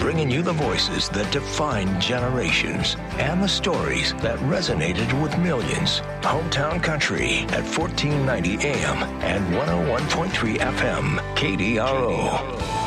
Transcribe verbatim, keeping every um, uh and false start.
bringing you the voices that define generations and the stories that resonated with millions. Hometown Country at fourteen ninety A M and one oh one point three F M K D R O.